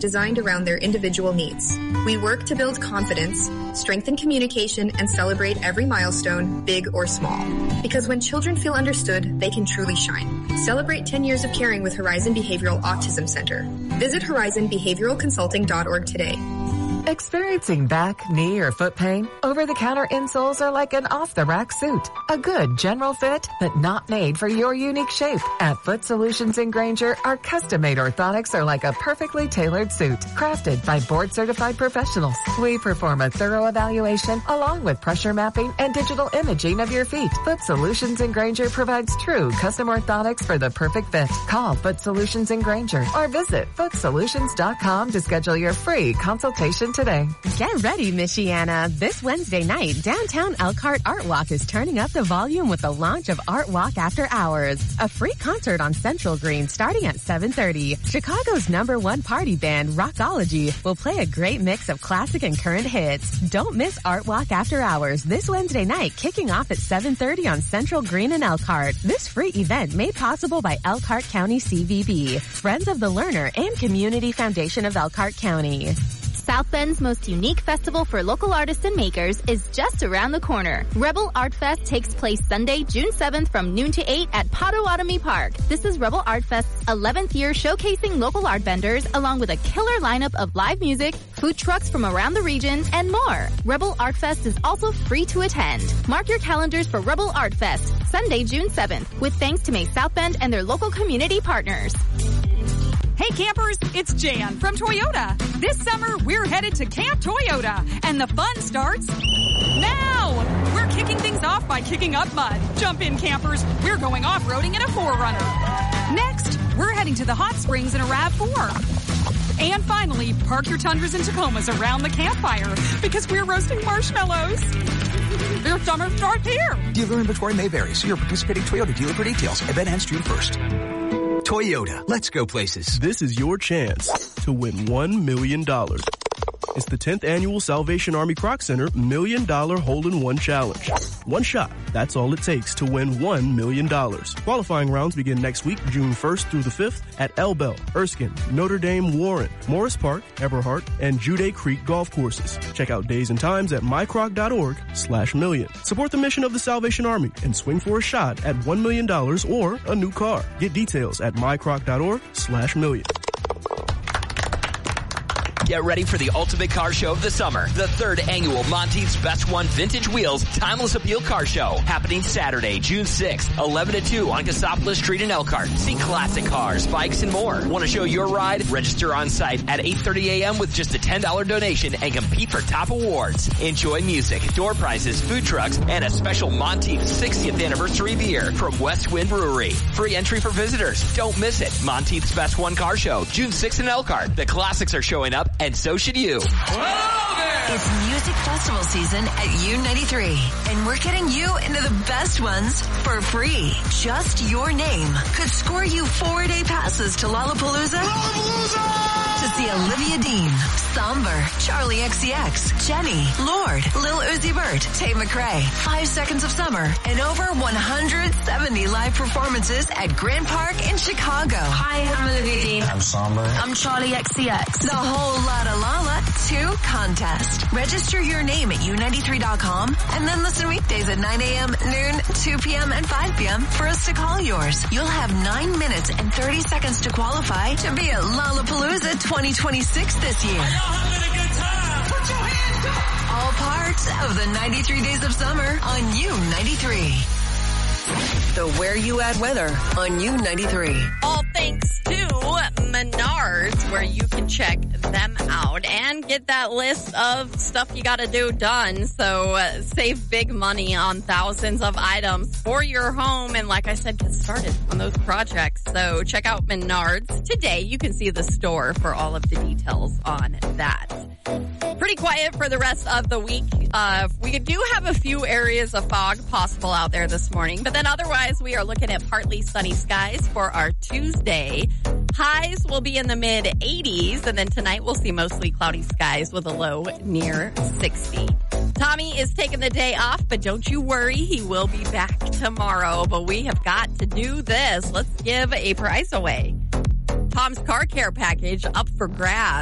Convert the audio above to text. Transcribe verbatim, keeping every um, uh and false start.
designed around their individual needs. We work to build confidence, strengthen communication, and celebrate every milestone, big or small. Because when children feel understood, they can truly shine. Celebrate ten years of caring with Horizon Behavioral Autism Center. Visit horizon behavioral consulting dot org today. Experiencing back, knee, or foot pain? Over-the-counter insoles are like an off-the-rack suit. A good general fit, but not made for your unique shape. At Foot Solutions in Granger, our custom-made orthotics are like a perfectly tailored suit, crafted by board-certified professionals. We perform a thorough evaluation along with pressure mapping and digital imaging of your feet. Foot Solutions in Granger provides true custom orthotics for the perfect fit. Call Foot Solutions in Granger or visit foot solutions dot com to schedule your free consultation today. Get ready, Michiana. This Wednesday night, downtown Elkhart Art Walk is turning up the volume with the launch of Art Walk After Hours, a free concert on Central Green starting at seven thirty. Chicago's number one party band, Rockology, will play a great mix of classic and current hits. Don't miss Art Walk After Hours this Wednesday night, kicking off at seven thirty on Central Green in Elkhart. This free event made possible by Elkhart County C V B, Friends of the Learner, and Community Foundation of Elkhart County. South Bend's most unique festival for local artists and makers is just around the corner. Rebel Art Fest takes place Sunday, June seventh from noon to eight at Potawatomi Park. This is Rebel Art Fest's eleventh year showcasing local art vendors along with a killer lineup of live music, food trucks from around the region, and more. Rebel Art Fest is also free to attend. Mark your calendars for Rebel Art Fest, Sunday, June seventh, with thanks to May South Bend and their local community partners. Hey campers, it's Jan from Toyota. This summer, we're headed to Camp Toyota, and the fun starts now. We're kicking things off by kicking up mud. Jump in, campers. We're going off-roading in a four runner. Next, we're heading to the hot springs in a RAV four. And finally, park your Tundras and Tacomas around the campfire because we're roasting marshmallows. Their summer starts here. Dealer inventory may vary. See your participating Toyota dealer for details. Event ends June first. Toyota, let's go places. This is your chance to win one million dollars. It's the tenth annual Salvation Army Croc Center Million Dollar Hole-in-One Challenge. One shot. That's all it takes to win one million dollars. Qualifying rounds begin next week, June first through the fifth at El Bell, Erskine, Notre Dame, Warren, Morris Park, Eberhart, and Jude Creek golf courses. Check out days and times at mycroc.org slash million. Support the mission of the Salvation Army and swing for a shot at one million dollars or a new car. Get details at mycroc.org slash million. Get ready for the ultimate car show of the summer. The third annual Monteith's Best One Vintage Wheels Timeless Appeal Car Show. Happening Saturday, June sixth, eleven to two on Cassopolis Street in Elkhart. See classic cars, bikes, and more. Want to show your ride? Register on site at eight thirty a.m. with just a ten dollars donation and compete for top awards. Enjoy music, door prizes, food trucks, and a special Monteith's sixtieth anniversary beer from West Wind Brewery. Free entry for visitors. Don't miss it. Monteith's Best One Car Show, June sixth in Elkhart. The classics are showing up, and so should you. It's music festival season at U ninety-three, and we're getting you into the best ones for free. Just your name could score you four-day passes to Lollapalooza. Lollapalooza! To see Olivia Dean, Somber, Charlie X C X, Jenny, Lord, Lil Uzi Vert, Tate McRae, Five Seconds of Summer, and over one hundred seventy live performances at Grand Park in Chicago. Hi, I'm Olivia Dean. I'm Somber. I'm Charlie X C X. The whole Lotta Lala two contest. Register your name at U ninety-three dot com and then listen weekdays at nine a.m., noon, two p.m., and five p.m. for us to call yours. You'll have nine minutes and thirty seconds to qualify to be at Lollapalooza twenty twenty-six this year. Are y'all having a good time? Put your hands up! All part of the ninety-three Days of Summer on U ninety-three. The Where You At weather on U ninety-three. All thanks to Menards, where you can check them out and get that list of stuff you got to do done. So uh, save big money on thousands of items for your home. And like I said, get started on those projects. So check out Menards today. You can see the store for all of the details on that. Pretty quiet for the rest of the week. Uh, we do have a few areas of fog possible out there this morning, but then otherwise we are looking at partly sunny skies for our Tuesday. Highs will be in the mid eighties, and then tonight we'll see mostly cloudy skies with a low near sixty. Tommy is taking the day off, but don't you worry, he will be back tomorrow. But we have got to do this. Let's give a prize away. Tom's car care package up for grabs.